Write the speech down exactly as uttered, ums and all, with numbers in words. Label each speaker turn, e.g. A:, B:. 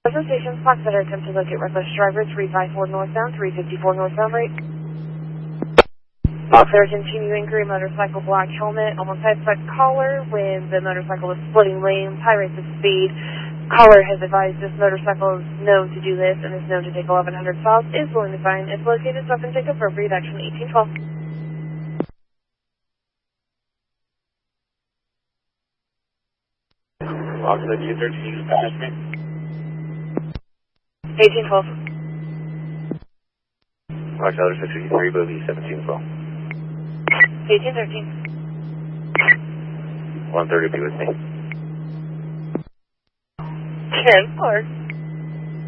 A: Central Station, Fox Center, attempt to locate reckless driver, three five four northbound, three fifty-four northbound, right? Fox Center, continue inquiry, motorcycle black helmet, almost sideswept caller when the motorcycle was splitting lanes, high rates of speed. Caller has advised this motorcycle is known to do this and is known to take eleven hundred south, is willing to sign, if located, stop and take appropriate action, eighteen twelve.
B: Fox Center, U thirteen, pass me.
A: eighteen twelve.
B: Fox Center, six fifty-three, bogey seventeen twelve.
A: eighteen thirteen.
B: one thirty, be with me.
A: ten four.